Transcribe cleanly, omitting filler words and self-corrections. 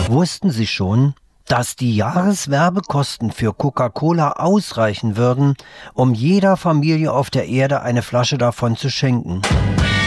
Wussten Sie schon, dass die Jahreswerbekosten für Coca-Cola ausreichen würden, um jeder Familie auf der Erde eine Flasche davon zu schenken?